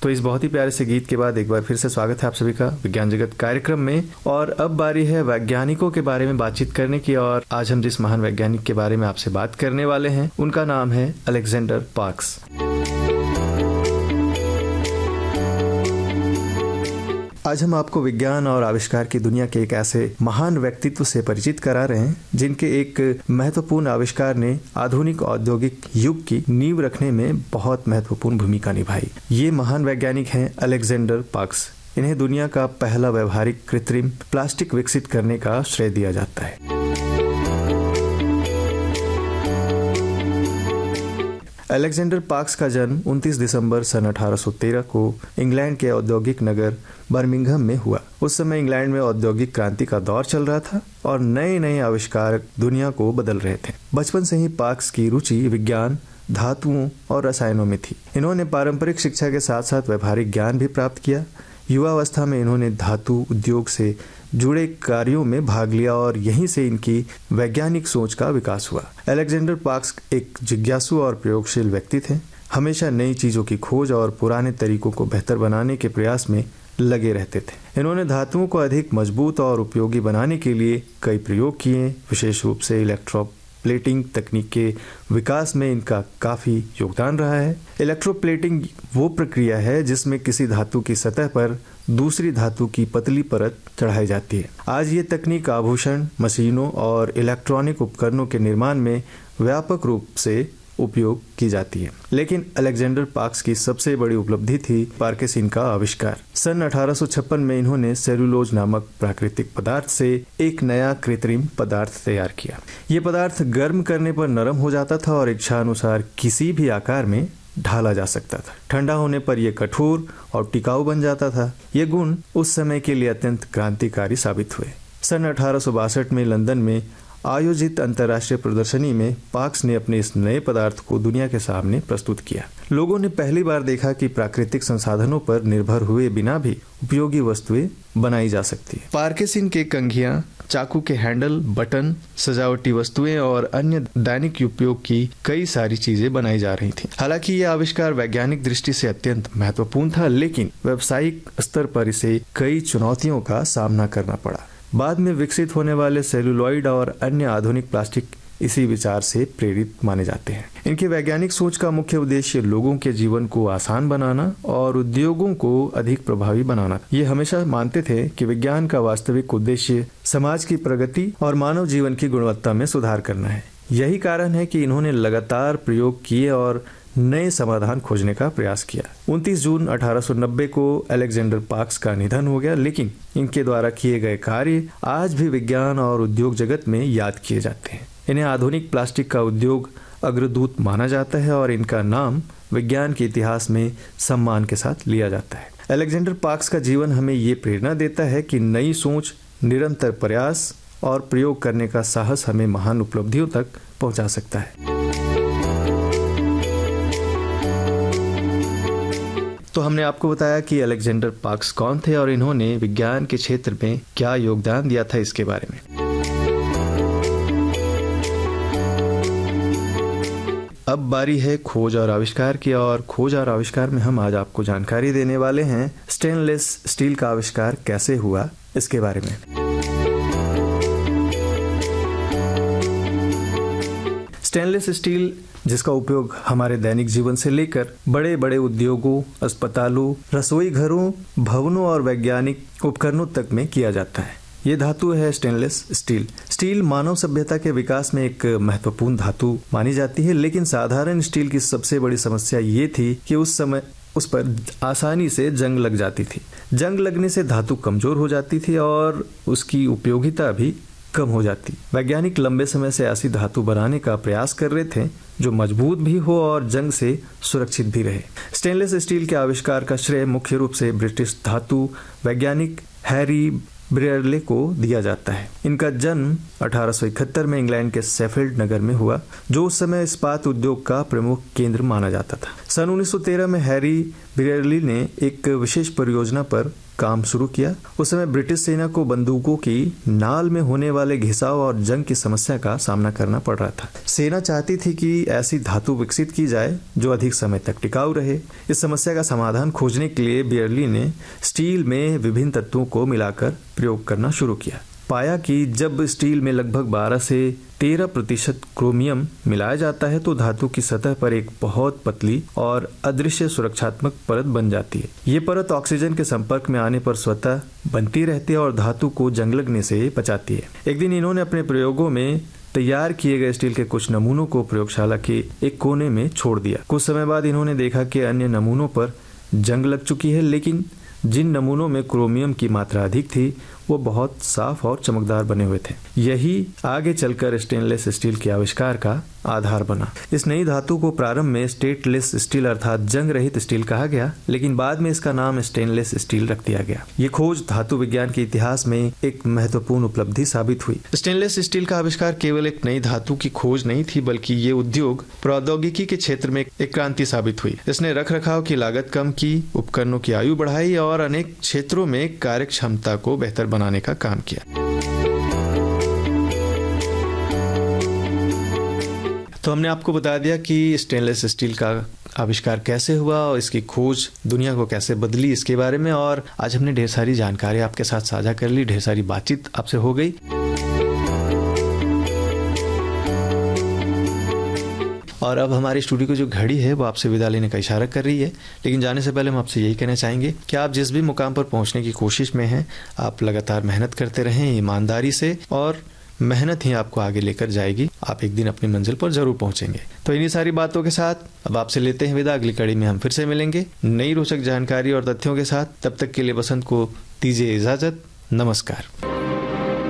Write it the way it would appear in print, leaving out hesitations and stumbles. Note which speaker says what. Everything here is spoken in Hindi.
Speaker 1: तो इस बहुत ही प्यारे से गीत के बाद एक बार फिर से स्वागत है आप सभी का विज्ञान जगत कार्यक्रम में। और अब बारी है वैज्ञानिकों के बारे में बातचीत करने की। और आज हम जिस महान वैज्ञानिक के बारे में आपसे बात करने वाले हैं उनका नाम है अलेक्जेंडर पार्क्स। आज हम आपको विज्ञान और आविष्कार की दुनिया के एक ऐसे महान व्यक्तित्व से परिचित करा रहे हैं जिनके एक महत्वपूर्ण आविष्कार ने आधुनिक औद्योगिक युग की नींव रखने में बहुत महत्वपूर्ण भूमिका निभाई। ये महान वैज्ञानिक हैं अलेक्जेंडर पार्क्स। इन्हें दुनिया का पहला व्यवहारिक कृत्रिम प्लास्टिक विकसित करने का श्रेय दिया जाता है। अलेक्जेंडर पार्क्स का जन्म 29 दिसंबर सन 1813 को इंग्लैंड के औद्योगिक नगर बर्मिंघम में हुआ। उस समय इंग्लैंड में औद्योगिक क्रांति का दौर चल रहा था और नए नए आविष्कार दुनिया को बदल रहे थे। बचपन से ही पार्क्स की रुचि विज्ञान, धातुओं और रसायनों में थी। इन्होंने पारंपरिक शिक्षा के साथ साथ व्यवहारिक ज्ञान भी प्राप्त किया। युवावस्था में इन्होंने धातु उद्योग से जुड़े कार्यों में भाग लिया और यहीं से इनकी वैज्ञानिक सोच का विकास हुआ। अलेक्जेंडर पार्क्स एक जिज्ञासु और प्रयोगशील व्यक्ति थे। हमेशा नई चीजों की खोज और पुराने तरीकों को बेहतर बनाने के प्रयास में लगे रहते थे। इन्होंने धातुओं को अधिक मजबूत और उपयोगी बनाने के लिए कई प्रयोग किए। विशेष रूप से इलेक्ट्रोप्लेटिंग तकनीक के विकास में इनका काफी योगदान रहा है। इलेक्ट्रोप्लेटिंग वो प्रक्रिया है जिसमें किसी धातु की सतह पर दूसरी धातु की पतली परत चढ़ाई जाती है। आज ये तकनीक आभूषण, मशीनों और इलेक्ट्रॉनिक उपकरणों के निर्माण में व्यापक रूप से उपयोग की जाती है। लेकिन अलेक्जेंडर पार्क्स की सबसे बड़ी उपलब्धि थी पार्किंसन का आविष्कार। सन 1856 में इन्होंने सेलुलोज नामक प्राकृतिक पदार्थ से एक नया कृत्रिम पदार्थ तैयार किया। ये पदार्थ गर्म करने पर नरम हो जाता था और इच्छानुसार किसी भी आकार में ढाला जा सकता था। ठंडा होने पर यह कठोर और टिकाऊ बन जाता था। ये गुण उस समय के लिए अत्यंत क्रांतिकारी साबित हुए। सन 1862 में लंदन में आयोजित अंतर्राष्ट्रीय प्रदर्शनी में पार्क्स ने अपने इस नए पदार्थ को दुनिया के सामने प्रस्तुत किया। लोगों ने पहली बार देखा कि प्राकृतिक संसाधनों पर निर्भर हुए बिना भी उपयोगी वस्तुएं बनाई जा सकती है। पार्किंसन के कंघियां, चाकू के हैंडल, बटन, सजावटी वस्तुएं और अन्य दैनिक उपयोग की कई सारी चीजें बनाई जा रही थीं। हालांकि यह आविष्कार वैज्ञानिक दृष्टि से अत्यंत महत्वपूर्ण था, लेकिन व्यावसायिक स्तर पर इसे कई चुनौतियों का सामना करना पड़ा। बाद में विकसित होने वाले सेलुलॉइड और अन्य आधुनिक प्लास्टिक इसी विचार से प्रेरित माने जाते हैं। इनके वैज्ञानिक सोच का मुख्य उद्देश्य लोगों के जीवन को आसान बनाना और उद्योगों को अधिक प्रभावी बनाना। ये हमेशा मानते थे कि विज्ञान का वास्तविक उद्देश्य समाज की प्रगति और मानव जीवन की गुणवत्ता में सुधार करना है। यही कारण है कि इन्होंने लगातार प्रयोग किए और नए समाधान खोजने का प्रयास किया। 29 जून 1890 को अलेक्जेंडर पार्क्स का निधन हो गया, लेकिन इनके द्वारा किए गए कार्य आज भी विज्ञान और उद्योग जगत में याद किए जाते हैं। इन्हें आधुनिक प्लास्टिक का उद्योग अग्रदूत माना जाता है और इनका नाम विज्ञान के इतिहास में सम्मान के साथ लिया जाता है। अलेक्जेंडर पार्क्स का जीवन हमें ये प्रेरणा देता है कि नई सोच, निरंतर प्रयास और प्रयोग करने का साहस हमें महान उपलब्धियों तक पहुंचा सकता है। तो हमने आपको बताया कि अलेक्जेंडर पार्क्स कौन थे और इन्होंने विज्ञान के क्षेत्र में क्या योगदान दिया था इसके बारे में। अब बारी है खोज और आविष्कार की, और खोज और आविष्कार में हम आज आपको जानकारी देने वाले हैं स्टेनलेस स्टील का आविष्कार कैसे हुआ इसके बारे में। स्टेनलेस स्टील, जिसका उपयोग हमारे दैनिक जीवन से लेकर बड़े बड़े उद्योगों, अस्पतालों, रसोई घरों, भवनों और वैज्ञानिक उपकरणों तक में किया जाता है। ये धातु है स्टेनलेस स्टील। स्टील मानव सभ्यता के विकास में एक महत्वपूर्ण धातु मानी जाती है, लेकिन साधारण स्टील की सबसे बड़ी समस्या ये थी कि उस समय उस पर आसानी से जंग लग जाती थी। जंग लगने से धातु कमजोर हो जाती थी और उसकी उपयोगिता भी कम हो जाती। वैज्ञानिक लंबे समय से ऐसी धातु बनाने का प्रयास कर रहे थे जो मजबूत भी हो और जंग से सुरक्षित भी रहे। स्टेनलेस स्टील के आविष्कार का श्रेय मुख्य रूप से ब्रिटिश धातु वैज्ञानिक हैरी ब्रेयरले को दिया जाता है। इनका जन्म 1871 में इंग्लैंड के शेफील्ड नगर में हुआ, जो उस समय इस्पात उद्योग का प्रमुख केंद्र माना जाता था। सन 1913 में हैरी ब्रेयरले ने एक विशेष परियोजना पर काम शुरू किया। उस समय ब्रिटिश सेना को बंदूकों की नाल में होने वाले घिसाव और जंग की समस्या का सामना करना पड़ रहा था। सेना चाहती थी कि ऐसी धातु विकसित की जाए जो अधिक समय तक टिकाऊ रहे। इस समस्या का समाधान खोजने के लिए बियरली ने स्टील में विभिन्न तत्वों को मिलाकर प्रयोग करना शुरू किया। पाया कि जब स्टील में लगभग 12 से 13% क्रोमियम मिलाया जाता है तो धातु की सतह पर एक बहुत पतली और अदृश्य सुरक्षात्मक परत बन जाती है। ये परत ऑक्सीजन के संपर्क में आने पर स्वतः बनती रहती है और धातु को जंग लगने से बचाती है। एक दिन इन्होंने अपने प्रयोगों में तैयार किए गए स्टील के कुछ नमूनों को प्रयोगशाला के एक कोने में छोड़ दिया। कुछ समय बाद इन्होंने देखा कि अन्य नमूनों पर जंग लग चुकी है, लेकिन जिन नमूनों में क्रोमियम की मात्रा अधिक थी वो बहुत साफ और चमकदार बने हुए थे। यही आगे चलकर स्टेनलेस स्टील के आविष्कार का आधार बना। इस नई धातु को प्रारंभ में स्टेटलेस स्टील अर्थात जंग रहित स्टील कहा गया, लेकिन बाद में इसका नाम स्टेनलेस स्टील रख दिया गया। ये खोज धातु विज्ञान के इतिहास में एक महत्वपूर्ण उपलब्धि साबित हुई। स्टेनलेस स्टील का आविष्कार केवल एक नई धातु की खोज नहीं थी, बल्कि ये उद्योग प्रौद्योगिकी के क्षेत्र में एक क्रांति साबित हुई। इसने रख रखाव की लागत कम की, उपकरणों की आयु बढ़ाई और अनेक क्षेत्रों में कार्य क्षमता को बेहतर बनाने का काम किया। तो हमने आपको बता दिया कि स्टेनलेस स्टील का आविष्कार कैसे हुआ और इसकी खोज दुनिया को कैसे बदली इसके बारे में, और आज हमने ढेर सारी जानकारी आपके साथ साझा कर ली, ढेर सारी बातचीत आपसे हो गई। और अब हमारी स्टूडियो की जो घड़ी है वो आपसे विदा लेने का इशारा कर रही है, लेकिन जाने से पहले हम आपसे यही कहना चाहेंगे कि आप जिस भी मुकाम पर पहुंचने की कोशिश में हैं, आप लगातार मेहनत करते रहें ईमानदारी से, और मेहनत ही आपको आगे लेकर जाएगी। आप एक दिन अपनी मंजिल पर जरूर पहुंचेंगे। तो इन्हीं सारी बातों के साथ अब आपसे लेते हैं विदा। अगली कड़ी में हम फिर से मिलेंगे नई रोचक जानकारी और तथ्यों के साथ। तब तक के लिए बसंत को दीजिए इजाजत। नमस्कार।